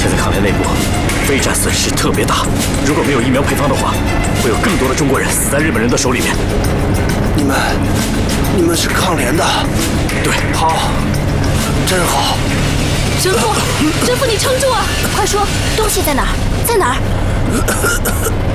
现在抗联内部备战损失特别大，如果没有疫苗配方的话，会有更多的中国人死在日本人的手里面。 你们是抗联的？ 对， 好，真好。 神父，神父，你撑住啊！快说，东西在哪儿？在哪儿？